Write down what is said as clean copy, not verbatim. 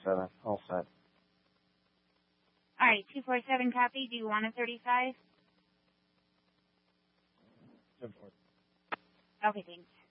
247. All set. All right, 247 copy. Do you want a 35? 7-4. Okay, thanks.